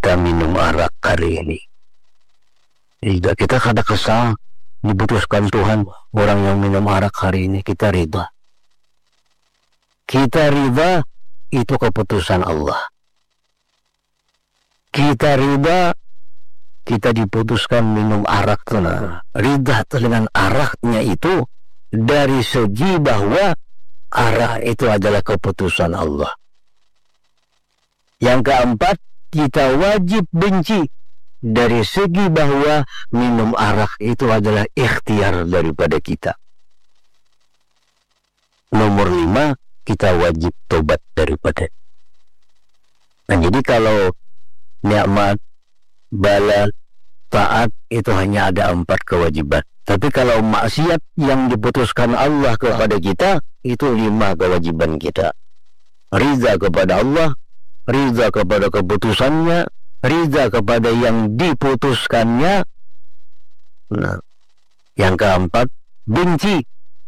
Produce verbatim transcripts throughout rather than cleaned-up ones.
kita minum arak hari ini. Jika kita kada kesal diputuskan Tuhan orang yang minum arak hari ini, kita ridha. Kita ridha, itu keputusan Allah. Kita ridha, kita diputuskan minum arak. Nah, ridha dengan araknya itu dari segi bahwa arak itu adalah keputusan Allah. Yang keempat, kita wajib benci dari segi bahwa minum arak itu adalah ikhtiar daripada kita. Nomor lima, kita wajib tobat daripada. Nah, jadi kalau nikmat, bala, taat itu hanya ada empat kewajiban. Tapi kalau maksiat yang diputuskan Allah kepada kita, itu lima kewajiban kita. Ridha kepada Allah, ridha kepada keputusannya, ridha kepada yang diputuskannya. Nah, yang keempat, benci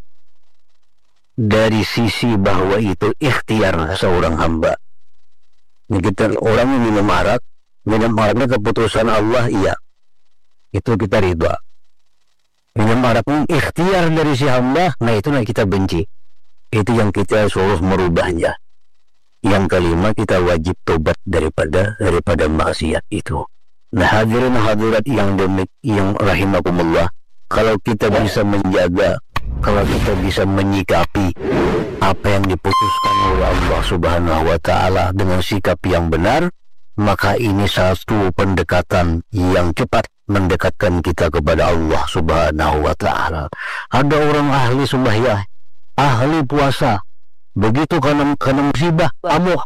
dari sisi bahwa itu ikhtiar seorang hamba. Ini kita orang yang minum arak, minum araknya keputusan Allah, iya, itu kita ridha. Minum araknya ikhtiar dari si hamba, nah itu yang kita benci. Itu yang kita suruh merubahnya. Yang kelima, kita wajib tobat daripada daripada maksiat itu. Nah, hadirin hadirat yang demik yang rahimakumullah, kalau kita bisa menjaga, kalau kita bisa menyikapi apa yang diputuskan oleh Allah Subhanahu wa taala dengan sikap yang benar, maka ini satu pendekatan yang cepat mendekatkan kita kepada Allah Subhanahu wa taala. Ada orang ahli sembahyang, ahli puasa, begitu kena, kena musibah, amuh,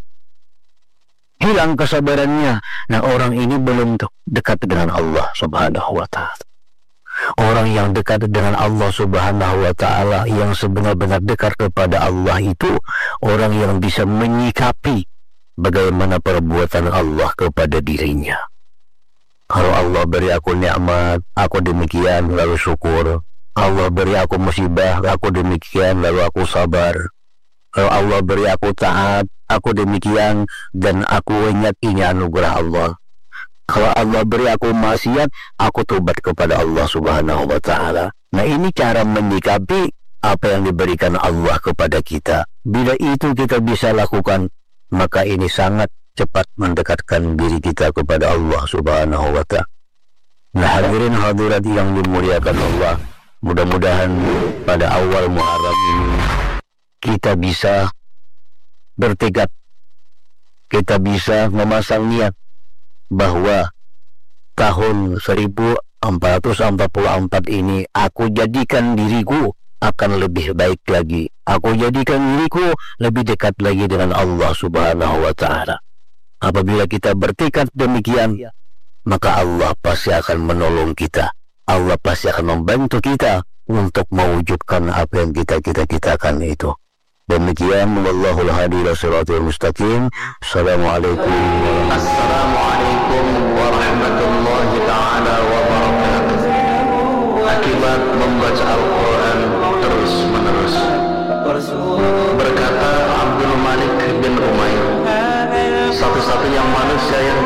hilang kesabarannya. Nah, orang ini belum dekat dengan Allah Subhanahu wa taala. Orang yang dekat dengan Allah Subhanahu wa taala, yang sebenar-benar dekat kepada Allah itu orang yang bisa menyikapi bagaimana perbuatan Allah kepada dirinya. Kalau Allah beri aku nikmat, aku demikian lalu syukur. Allah beri aku musibah, aku demikian lalu aku sabar. Kalau Allah beri aku taat, aku demikian dan aku ingat ini anugerah Allah. Kalau Allah beri aku maksiat, aku tobat kepada Allah Subhanahu wa taala. Nah, ini cara menyikapi apa yang diberikan Allah kepada kita. Bila itu kita bisa lakukan, maka ini sangat cepat mendekatkan diri kita kepada Allah Subhanahu wa taala. Nah, hadirin hadirat yang dimuliakan Allah, mudah-mudahan pada awal Muharram ini kita bisa bertekad, kita bisa memasang niat bahwa tahun seribu empat ratus empat puluh empat ini aku jadikan diriku akan lebih baik lagi. Aku jadikan diriku lebih dekat lagi dengan Allah Subhanahu wa taala. Apabila kita bertekad demikian, maka Allah pasti akan menolong kita. Allah pasti akan membantu kita untuk mewujudkan apa yang kita kita-kitakan itu. Demikian, wallahul hadi ila siratal mustaqim. Assalamualaikum Assalamualaikum warahmatullahi taala wabarakatuh. Akibat membaca Al-Quran